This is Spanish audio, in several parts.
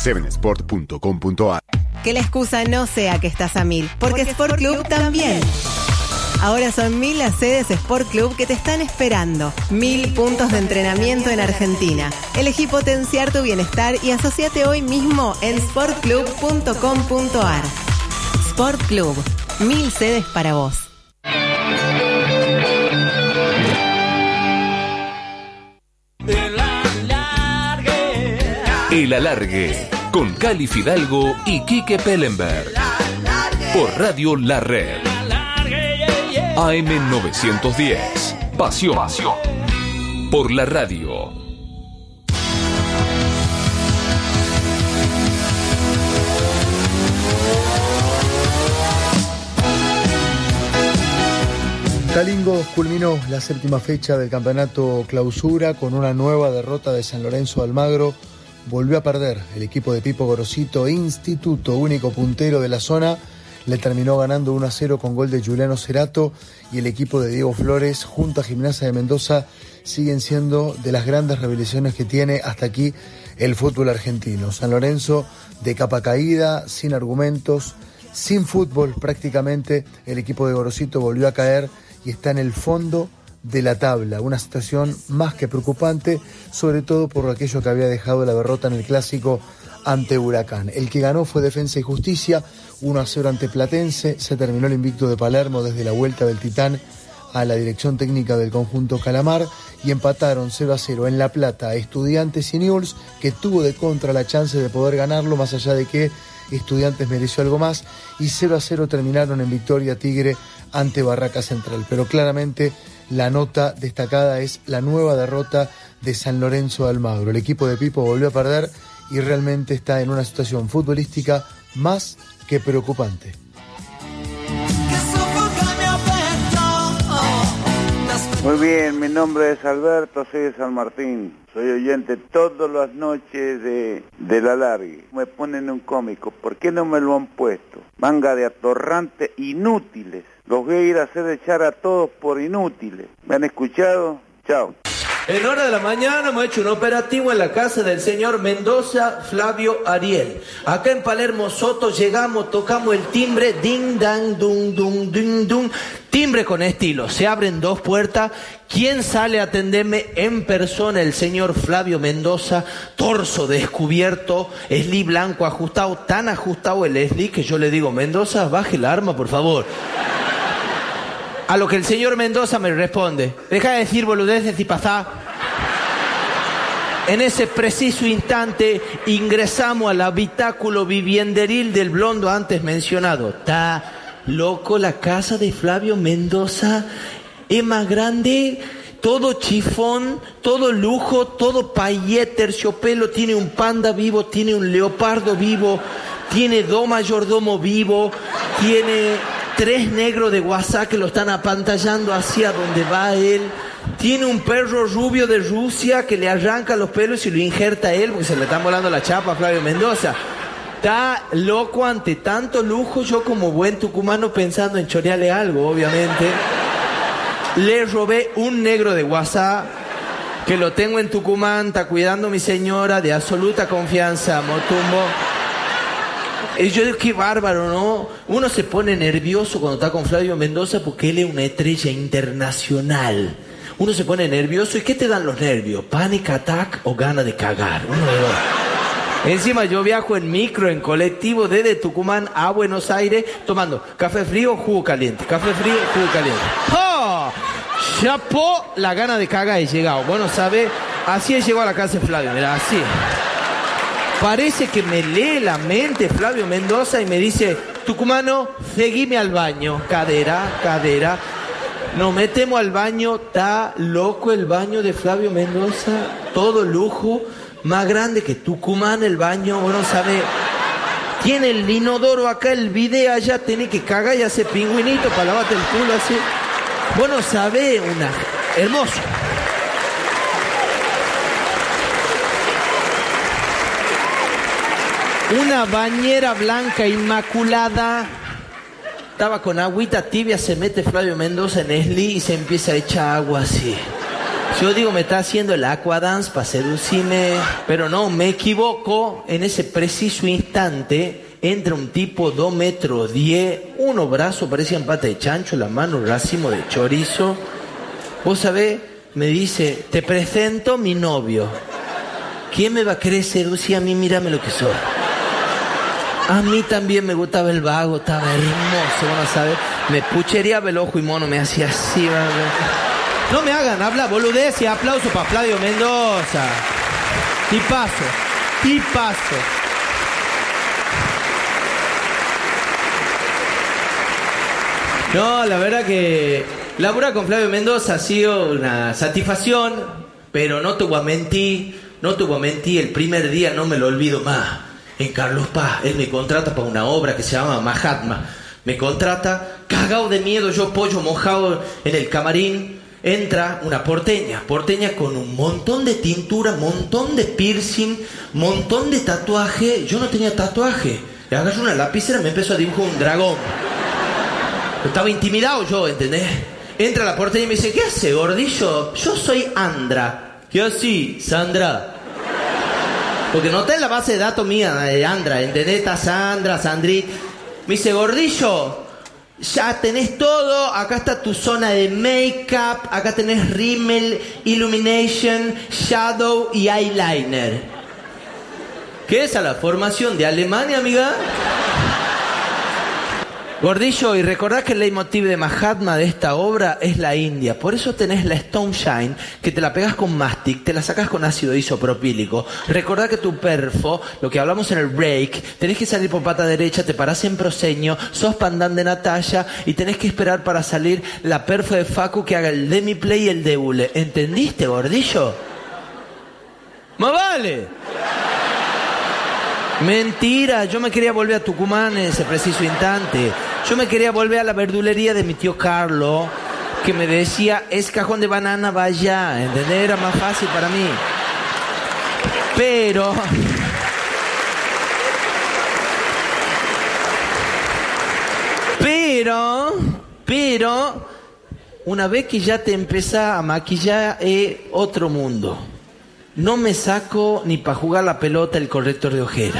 7sport.com.ar. Que la excusa no sea que estás a 1000, porque Sport Club también. Ahora son 1000 las sedes Sport Club que te están esperando. 1000 puntos de entrenamiento en Argentina. Elegí potenciar tu bienestar y asociate hoy mismo en sportclub.com.ar. Sport Club, 1000 sedes para vos. El Alargue, con Cali Fidalgo y Quique Pellenberg. Por Radio La Red. AM 910. Pasión. Por la radio. Talingo culminó la séptima fecha del campeonato Clausura con una nueva derrota de San Lorenzo de Almagro. Volvió a perder el equipo de Pipo Gorosito, Instituto, único puntero de la zona. Le terminó ganando 1-0 con gol de Juliano Cerato, y el equipo de Diego Flores junto a Gimnasia de Mendoza siguen siendo de las grandes revelaciones que tiene hasta aquí el fútbol argentino. San Lorenzo de capa caída, sin argumentos, sin fútbol prácticamente. El equipo de Gorosito volvió a caer y está en el fondo de la tabla, una situación más que preocupante, sobre todo por aquello que había dejado la derrota en el clásico ante Huracán. El que ganó fue Defensa y Justicia, 1-0 ante Platense. Se terminó el invicto de Palermo desde la vuelta del Titán a la dirección técnica del conjunto Calamar, y empataron 0-0 en La Plata Estudiantes y Newell's, que tuvo de contra la chance de poder ganarlo, más allá de que Estudiantes mereció algo más, y 0-0 terminaron en victoria Tigre ante Barraca Central. Pero claramente la nota destacada es la nueva derrota de San Lorenzo de Almagro. El equipo de Pipo volvió a perder y realmente está en una situación futbolística más que preocupante. Muy bien, mi nombre es Alberto, soy de San Martín. Soy oyente todas las noches de La Largue. Me ponen un cómico, ¿por qué no me lo han puesto? Manga de atorrantes inútiles. Los voy a ir a hacer echar a todos por inútiles. ¿Me han escuchado? Chao. En hora de la mañana hemos hecho un operativo en la casa del señor Mendoza Flavio Ariel. Acá en Palermo Soto llegamos, tocamos el timbre, ding, dang, dung, dung, ding, dung. Timbre con estilo, se abren dos puertas. ¿Quién sale a atenderme en persona? El señor Flavio Mendoza, torso descubierto, esli blanco ajustado, tan ajustado el esli que yo le digo, Mendoza, baje el arma, por favor. A lo que el señor Mendoza me responde, deja de decir boludeces y pasá. En ese preciso instante ingresamos al habitáculo vivienderil del blondo antes mencionado. Está loco la casa de Flavio Mendoza, es más grande, todo chifón, todo lujo, todo payé, terciopelo, tiene un panda vivo, tiene un leopardo vivo, tiene 2 mayordomos vivos, tiene 3 negros de WhatsApp que lo están apantallando hacia donde va él. Tiene un perro rubio de Rusia que le arranca los pelos y lo injerta a él porque se le están volando la chapa a Flavio Mendoza. Está loco ante tanto lujo. Yo como buen tucumano pensando en chorearle algo, obviamente. Le robé un negro de WhatsApp que lo tengo en Tucumán, está cuidando a mi señora, de absoluta confianza, Motumbo. Y yo digo, qué bárbaro, ¿no? Uno se pone nervioso cuando está con Flavio Mendoza porque él es una estrella internacional. Uno se pone nervioso. ¿Y qué te dan los nervios? ¿Panic attack o gana de cagar? Uno de dos. Encima yo viajo en micro, en colectivo, desde Tucumán a Buenos Aires, tomando café frío, jugo caliente. Café frío, jugo caliente. ¡Oh! Chapó, la gana de cagar he llegado. Bueno, ¿sabe? Así he llegado a la casa de Flavio, mira, así. Parece que me lee la mente Flavio Mendoza y me dice, tucumano, seguime al baño. Cadera, cadera. Nos metemos al baño, está loco el baño de Flavio Mendoza, todo lujo, más grande que Tucumán el baño, bueno, sabe, tiene el inodoro acá, el bidet allá, tiene que cagar y hacer pingüinito para lavarte el culo así. Bueno, sabe, una hermoso. Una bañera blanca inmaculada. Estaba con agüita tibia, se mete Flavio Mendoza en esli y se empieza a echar agua así. Yo digo, me está haciendo el aquadance para seducirme. Pero no, me equivoco. En ese preciso instante entra un tipo 2 metros 10, unos brazos parecían pata de chancho, las manos racimo de chorizo. Vos sabés, me dice, te presento mi novio. ¿Quién me va a querer seducir a mí? Mírame lo que soy. A mí también me gustaba el vago, estaba hermoso, vos no sabés. Me puchereaba el ojo y mono, me hacía así. No me hagan hablar boludez y aplauso para Flavio Mendoza. Tipazo, tipazo. No, la verdad que laburar con Flavio Mendoza ha sido una satisfacción, pero no te voy a mentir, el primer día no me lo olvido más. En Carlos Paz, él me contrata para una obra que se llama Mahatma. Me contrata, cagado de miedo, yo pollo mojado en el camarín. Entra una porteña con un montón de tintura, montón de piercing, montón de tatuaje. Yo no tenía tatuaje. Le agarro una lapicera y me empezó a dibujar un dragón. Estaba intimidado yo, ¿entendés? Entra la porteña y me dice, ¿qué hace, gordillo? Yo soy Andra. ¿Qué así, Sandra? Porque no está en la base de datos mía de Andra, ¿entendés? Está Sandra, Sandrit. Me dice, gordillo, ya tenés todo. Acá está tu zona de make-up. Acá tenés rímel, illumination, shadow y eyeliner. ¿Qué es a la formación de Alemania, amiga? Gordillo, y recordad que el leitmotiv de Mahatma de esta obra es la India. Por eso tenés la Stone Shine, que te la pegás con mastic, te la sacás con ácido isopropílico. Recordad que tu perfo, lo que hablamos en el break, tenés que salir por pata derecha, te parás en proscenio, sos pandán de Natalia y tenés que esperar para salir la perfo de Facu que haga el demi-play y el deule. ¿Entendiste, gordillo? ¡Más vale! Mentira, yo me quería volver a Tucumán en ese preciso instante. Yo me quería volver a la verdulería de mi tío Carlos, que me decía, es cajón de banana, vaya, ¿entendés? Era más fácil para mí. Pero, una vez que ya te empezás a maquillar, es otro mundo. No me saco ni para jugar la pelota el corrector de ojera.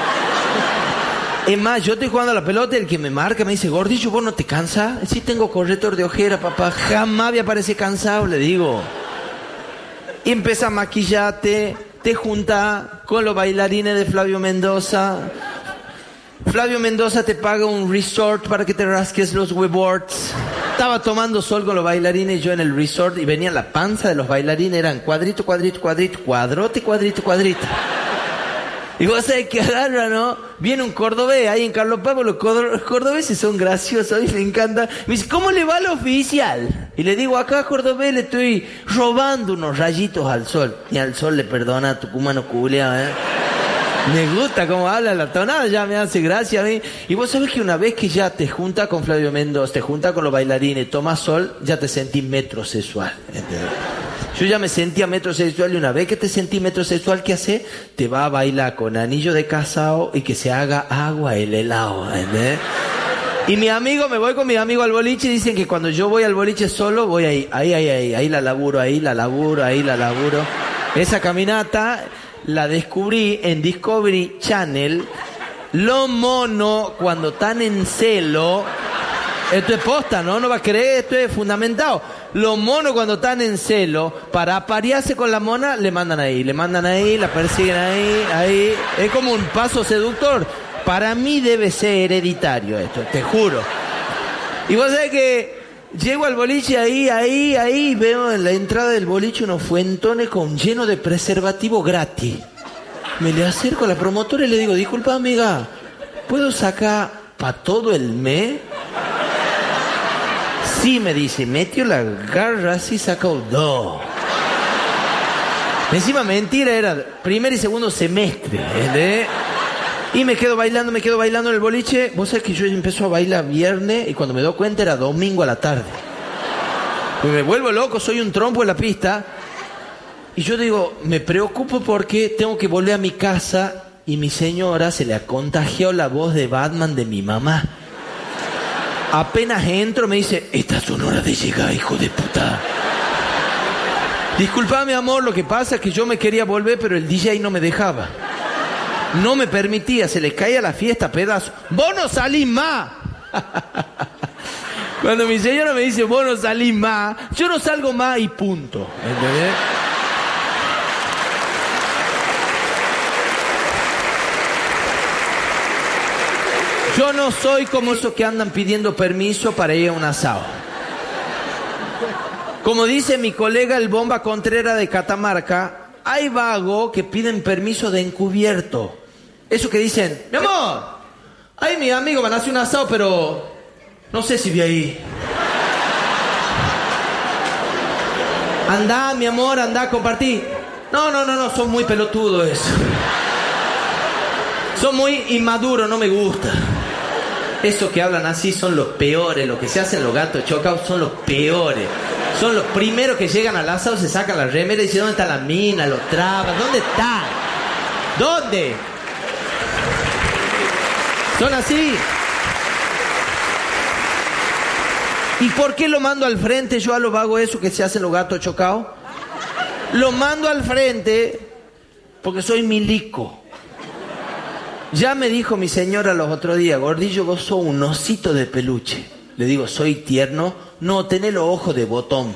Es más, yo estoy jugando a la pelota y el que me marca me dice, gordillo, ¿vos no te cansas? Sí tengo corrector de ojera, papá. Jamás me aparece cansado, le digo. Y empieza a maquillarte, te junta con los bailarines de Flavio Mendoza. Flavio Mendoza te paga un resort para que te rasques los huevorts. Estaba tomando sol con los bailarines yo en el resort y venía la panza de los bailarines, eran cuadrito, cuadrito, cuadrito, cuadrote, cuadrito, cuadrito. Y vos sabés que agarra, ¿no? Viene un cordobés ahí en Carlos Paz, los cordobeses son graciosos, a mí me encanta. Me dice, ¿cómo le va al oficial? Y le digo, acá cordobés le estoy robando unos rayitos al sol. Y al sol le perdona a tucumano culeado, ¿eh? Me gusta cómo habla la tonada, ya me hace gracia a mí. Y vos sabés que una vez que ya te junta con Flavio Mendoza, te junta con los bailarines, tomas sol, ya te sentís metrosexual. ¿Entendés? Yo ya me sentía metrosexual y una vez que te sentí metrosexual, ¿qué hace? Te va a bailar con anillo de casado y que se haga agua el helado. ¿Entendés? Y mi amigo, me voy con mi amigo al boliche y dicen que cuando yo voy al boliche solo, voy ahí la laburo. Esa caminata la descubrí en Discovery Channel. Los monos, cuando están en celo, esto es posta, ¿no? No va a creer, esto es fundamentado. Los monos cuando están en celo, para aparearse con la mona, le mandan ahí, la persiguen ahí. Es como un paso seductor. Para mí debe ser hereditario esto, te juro. Y vos sabés que llego al boliche ahí, veo en la entrada del boliche unos fuentones llenos de preservativo gratis. Me le acerco a la promotora y le digo, disculpa amiga, ¿puedo sacar para todo el mes? Sí, me dice, metió la garra así, sacó 2. Encima mentira, era primer y segundo semestre, ¿entendés? Y me quedo bailando en el boliche. Vos sabés que yo empiezo a bailar viernes y cuando me doy cuenta era domingo a la tarde. Pues me vuelvo loco, soy un trompo en la pista. Y yo digo, me preocupo porque tengo que volver a mi casa y mi señora se le ha contagiado la voz de Batman de mi mamá. Apenas entro me dice, estas son horas de llegar, hijo de puta. Disculpame, amor, lo que pasa es que yo me quería volver, pero el DJ no me dejaba. No me permitía, se les caía la fiesta a pedazos. ¡Vos no salís más! Cuando mi señora me dice, vos no salís más, yo no salgo más y punto. ¿Entendés? Yo no soy como esos que andan pidiendo permiso para ir a un asado. Como dice mi colega el Bomba Contreras de Catamarca, hay vagos que piden permiso de encubierto. Eso que dicen, mi amor, ay, mi amigo van a hacer un asado, pero no sé si vi ahí. Andá, mi amor, andá, compartí. No, son muy pelotudos eso. Son muy inmaduros, no me gusta. Esos que hablan así son los peores. Los que se hacen los gatos chocados son los peores. Son los primeros que llegan al asado, se sacan la remera y dicen, ¿dónde está la mina? Los trabas, ¿dónde está? ¿Dónde? Son así. ¿Y por qué lo mando al frente yo a los vagos esos que se hacen los gatos chocados? Lo mando al frente porque soy milico. Ya me dijo mi señora los otros días, Gordillo, vos sos un osito de peluche. Le digo, ¿soy tierno? No, tenés los ojos de botón.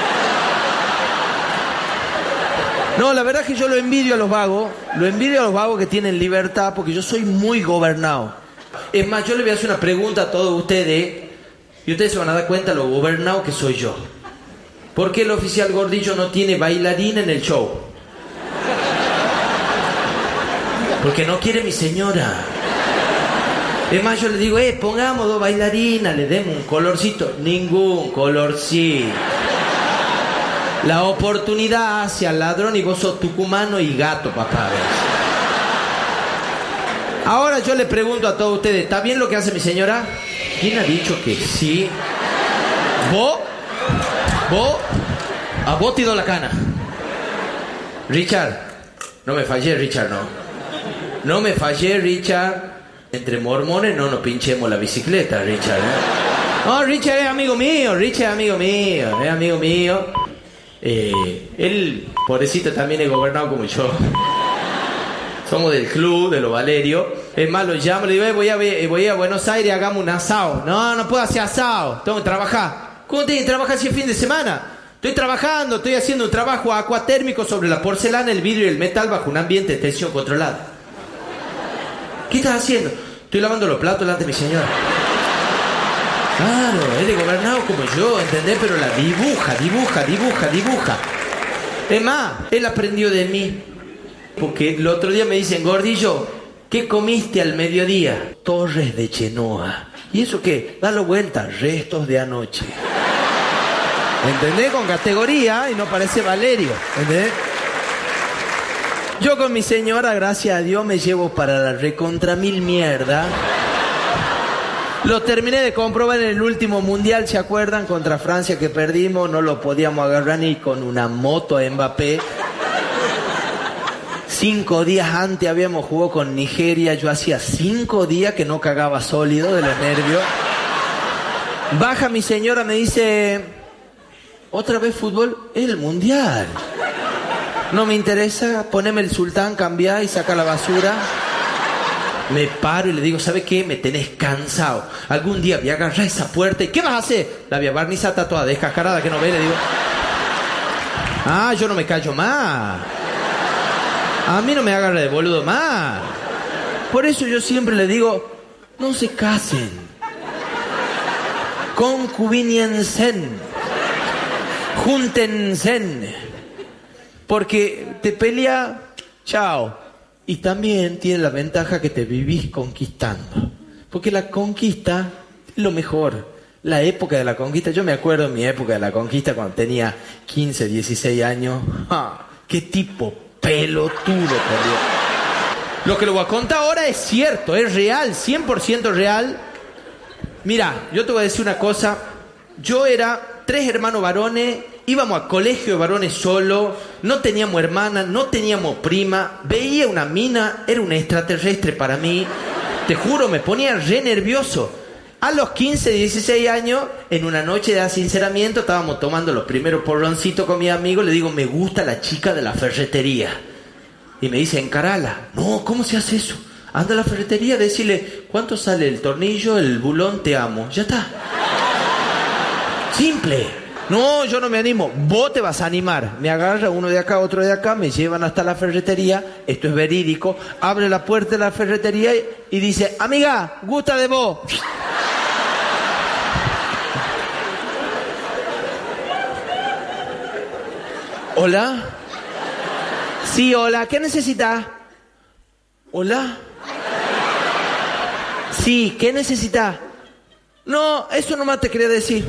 No, la verdad es que yo lo envidio a los vagos. Lo envidio a los vagos que tienen libertad porque yo soy muy gobernado. Es más, yo le voy a hacer una pregunta a todos ustedes y ustedes se van a dar cuenta lo gobernado que soy yo. ¿Por qué el oficial Gordillo no tiene bailarina en el show? Porque no quiere mi señora. Es más, yo le digo, pongamos 2 bailarinas, le demos un colorcito. Ningún colorcito. La oportunidad hace al ladrón y vos sos tucumano y gato, papá. Ahora yo le pregunto a todos ustedes, ¿está bien lo que hace mi señora? ¿Quién ha dicho que sí? ¿Vos? A vos te doy la cana. Richard, no me fallé, Richard, no. No me fallé, Richard. Entre mormones no nos pinchemos la bicicleta, Richard, ¿eh? No, Richard es amigo mío, Él, pobrecito, también es gobernado como yo. Somos del club, de los Valerios. Es más, lo llamo, le digo, voy a Buenos Aires, hagamos un asado. No puedo hacer asado, tengo que trabajar. ¿Cómo tenés que trabajar si es fin de semana? Estoy trabajando, estoy haciendo un trabajo acuatérmico sobre la porcelana, el vidrio y el metal bajo un ambiente de tensión controlada. ¿Qué estás haciendo? Estoy lavando los platos delante de mi señora. Claro, él es gobernado como yo, ¿entendés? Pero la dibuja. Es más, él aprendió de mí. Porque el otro día me dicen, Gordillo, ¿qué comiste al mediodía? Torres de Chenoa. ¿Y eso qué? Dalo vuelta, restos de anoche. ¿Entendés? Con categoría y no parece Valerio. ¿Entendés? Yo con mi señora, gracias a Dios, me llevo para la recontra mil mierda. Lo terminé de comprobar en el último mundial, ¿se acuerdan? Contra Francia que perdimos, no lo podíamos agarrar ni con una moto a Mbappé. 5 días antes habíamos jugado con Nigeria, yo hacía 5 días que no cagaba sólido de los nervios. Baja mi señora, me dice, ¿otra vez fútbol? Es el mundial. No me interesa, poneme el sultán, cambiá y saca la basura. Me paro y le digo, ¿sabe qué? Me tenés cansado. Algún día voy a agarrar esa puerta y ¿qué vas a hacer? La voy a barnizar, está toda descascarada, que no ve, le digo. Yo no me callo más. A mí no me agarra de boludo más. Por eso yo siempre le digo, no se casen. Concubiniense. Júntense. Porque te pelea, chao. Y también tiene la ventaja que te vivís conquistando. Porque la conquista es lo mejor. La época de la conquista, yo me acuerdo de mi época de la conquista cuando tenía 15, 16 años. ¡Qué tipo pelotudo, por Dios! Lo que le voy a contar ahora es cierto, es real, 100% real. Mira, yo te voy a decir una cosa. Yo era 3 hermanos varones, íbamos a colegio de varones solo, no teníamos hermana, no teníamos prima, veía una mina, era un extraterrestre para mí, te juro, me ponía re nervioso. A los 15, 16 años, en una noche de asinceramiento, estábamos tomando los primeros porroncitos con mi amigo. Le digo, me gusta la chica de la ferretería. Y me dice, encarala. No, ¿cómo se hace eso? Anda a la ferretería, decirle, ¿cuánto sale el tornillo, el bulón? Te amo. Ya está. Simple. No, yo no me animo. Vos te vas a animar. Me agarra uno de acá, otro de acá, me llevan hasta la ferretería. Esto es verídico. Abre la puerta de la ferretería y dice, amiga, gusta de vos. ¿Hola? Sí, hola. ¿Qué necesita? ¿Hola? Sí, ¿qué necesita? No, eso nomás te quería decir.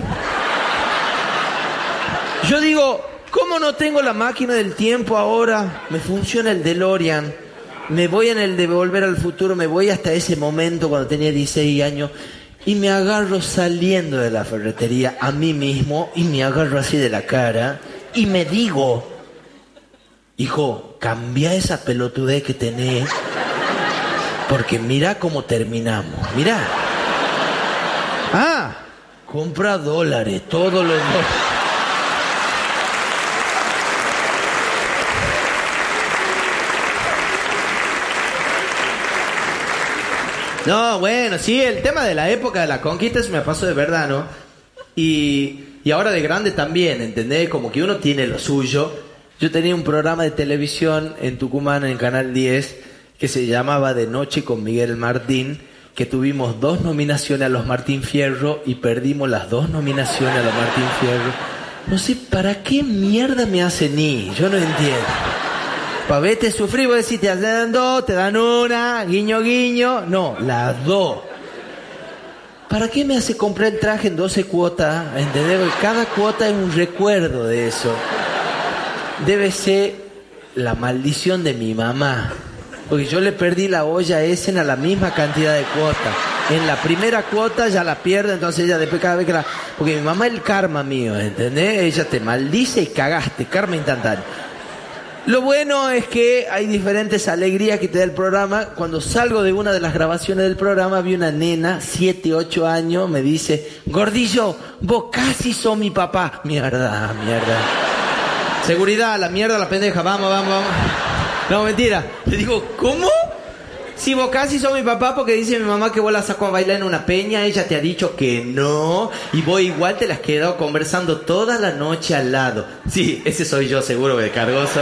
Yo digo, ¿cómo no tengo la máquina del tiempo ahora? Me funciona el DeLorean. Me voy en el de Volver al Futuro, me voy hasta ese momento cuando tenía 16 años y me agarro saliendo de la ferretería a mí mismo y me agarro así de la cara y me digo, hijo, cambia esa pelotudez que tenés porque mira cómo terminamos, mira. Ah, compra dólares, todos los dólares. No, bueno, sí, el tema de la época de la conquista se me pasó de verdad, ¿no? Y ahora de grande también, ¿entendés? Como que uno tiene lo suyo. Yo tenía un programa de televisión en Tucumán, en Canal 10, que se llamaba De Noche con Miguel Martín, que tuvimos 2 nominaciones a los Martín Fierro y perdimos las 2 nominaciones a los Martín Fierro. No sé, ¿para qué mierda me hacen ni? Yo no entiendo. Pa' vete sufrir, vos decís, te dan 2, te dan 1, guiño, guiño. No, las 2. ¿Para qué me hace comprar el traje en 12 cuotas? ¿Entendés? Porque cada cuota es un recuerdo de eso. Debe ser la maldición de mi mamá. Porque yo le perdí la olla esa en la misma cantidad de cuotas. En la primera cuota ya la pierde, entonces ella después cada vez que la... Porque mi mamá es el karma mío, ¿entendés? Ella te maldice y cagaste, karma instantáneo. Lo bueno es que hay diferentes alegrías que te da el programa. Cuando salgo de una de las grabaciones del programa, vi una nena, 7, 8 años, me dice, Gordillo, vos casi sos mi papá. Mierda. Seguridad, la mierda, la pendeja, vamos. No, mentira. Le digo, ¿cómo? Si vos casi sos mi papá porque dice mi mamá que vos la sacó a bailar en una peña, ella te ha dicho que no, y vos igual te la has quedado conversando toda la noche al lado. Sí, ese soy yo, seguro, de cargoso.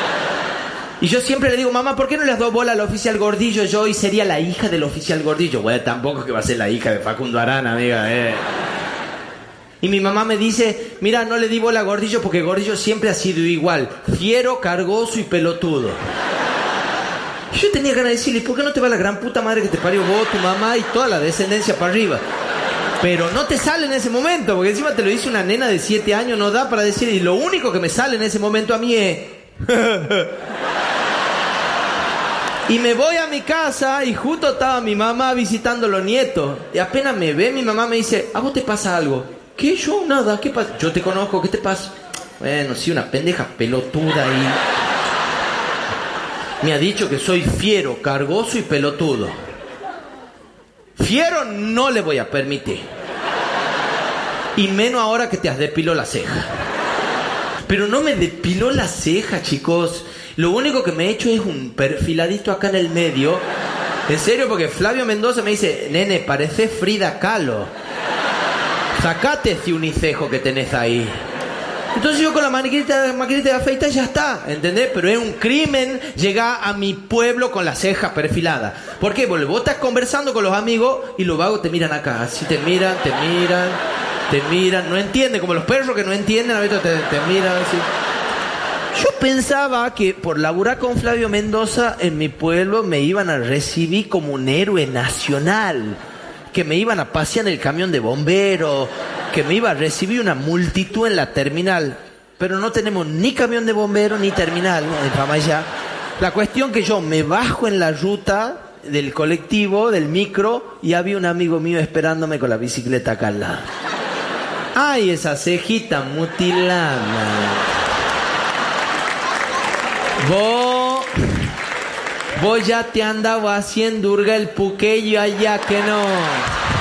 Y yo siempre le digo, mamá, ¿por qué no le has dado bola al oficial Gordillo yo y sería la hija del oficial Gordillo? Bueno, tampoco es que va a ser la hija de Facundo Arana, amiga, Y mi mamá me dice, mira, no le di bola a Gordillo porque Gordillo siempre ha sido igual, fiero, cargoso y pelotudo. Yo tenía ganas de decirle, ¿por qué no te va la gran puta madre que te parió vos, tu mamá y toda la descendencia para arriba? Pero no te sale en ese momento, porque encima te lo dice una nena de 7 años, no da para decir, y lo único que me sale en ese momento a mí es... Y me voy a mi casa y justo estaba mi mamá visitando a los nietos. Y apenas me ve, mi mamá me dice, ¿a vos te pasa algo? ¿Qué? Yo nada, ¿qué pasa? Yo te conozco, ¿qué te pasa? Bueno, sí, una pendeja pelotuda ahí. Me ha dicho que soy fiero, cargoso y pelotudo. Fiero no le voy a permitir. Y menos ahora que te has depilado la ceja. Pero no me depiló la ceja, chicos. Lo único que me he hecho es un perfiladito acá en el medio. En serio, porque Flavio Mendoza me dice, nene, pareces Frida Kahlo. Sacate ese unicejo que tenés ahí. Entonces yo con la maquinita de afeitar ya está, ¿entendés? Pero es un crimen llegar a mi pueblo con la ceja perfilada. ¿Por qué? Porque vos estás conversando con los amigos y los vagos te miran acá. Así te miran. No entienden, como los perros que no entienden, a veces te miran así. Yo pensaba que por laburar con Flavio Mendoza en mi pueblo me iban a recibir como un héroe nacional. Que me iban a pasear en el camión de bomberos, que me iba a recibir una multitud en la terminal. Pero no tenemos ni camión de bomberos ni terminal, ¿no? En Pamayá. La cuestión que yo me bajo en la ruta del colectivo, del micro, y había un amigo mío esperándome con la bicicleta acá al lado. ¡Ay, esa cejita mutilada! Vos ya te andaba haciendo hurga el puqueyo allá, que no.